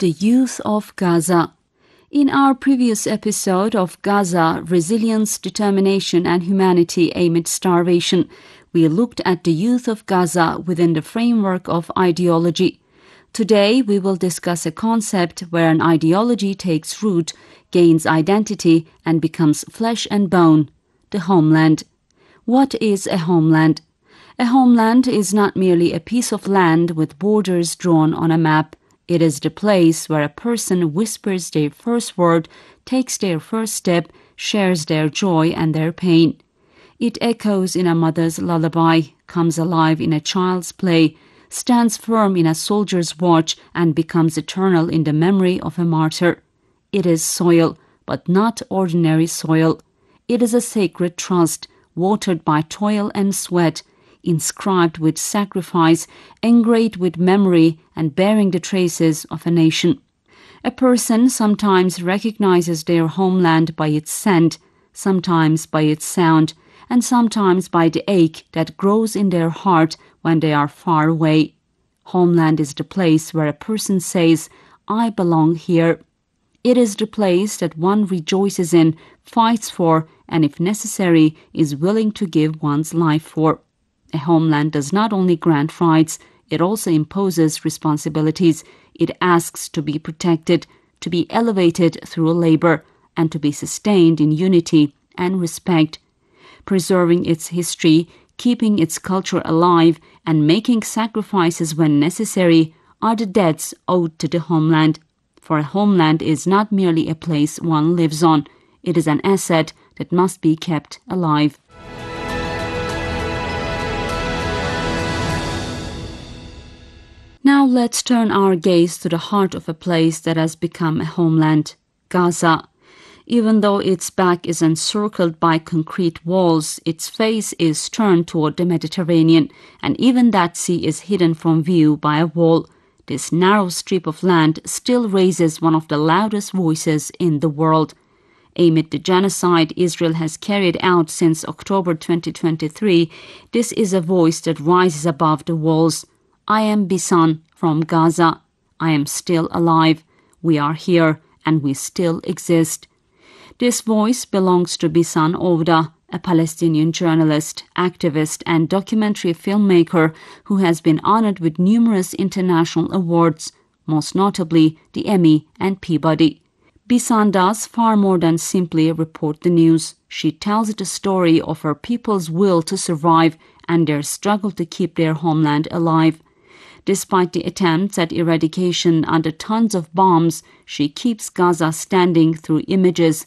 The youth of Gaza. In our previous episode of Gaza, Resilience, Determination and Humanity Amid Starvation, we looked at the youth of Gaza within the framework of ideology. Today, we will discuss a concept where an ideology takes root, gains identity, and becomes flesh and bone: the homeland. What is a homeland? A homeland is not merely a piece of land with borders drawn on a map. It is the place where a person whispers their first word, takes their first step, shares their joy and their pain. It echoes in a mother's lullaby, comes alive in a child's play, stands firm in a soldier's watch, and becomes eternal in the memory of a martyr. It is soil, but not ordinary soil. It is a sacred trust, watered by toil and sweat, inscribed with sacrifice, engraved with memory, and bearing the traces of a nation. A person sometimes recognizes their homeland by its scent, sometimes by its sound, and sometimes by the ache that grows in their heart when they are far away. Homeland is the place where a person says, "I belong here." It is the place that one rejoices in, fights for, and if necessary, is willing to give one's life for. A homeland does not only grant rights, it also imposes responsibilities. It asks to be protected, to be elevated through labor, and to be sustained in unity and respect. Preserving its history, keeping its culture alive, and making sacrifices when necessary are the debts owed to the homeland. For a homeland is not merely a place one lives on. It is an asset that must be kept alive. Now let's turn our gaze to the heart of a place that has become a homeland: Gaza. Even though its back is encircled by concrete walls, its face is turned toward the Mediterranean, and even that sea is hidden from view by a wall. This narrow strip of land still raises one of the loudest voices in the world. Amid the genocide Israel has carried out since October 2023, this is a voice that rises above the walls. I am Bisan from Gaza. I am still alive. We are here and we still exist. This voice belongs to Bisan Ovda, a Palestinian journalist, activist, and documentary filmmaker who has been honored with numerous international awards, most notably the Emmy and Peabody. Bisan does far more than simply report the news. She tells the story of her people's will to survive and their struggle to keep their homeland alive. Despite the attempts at eradication under tons of bombs, she keeps Gaza standing through images,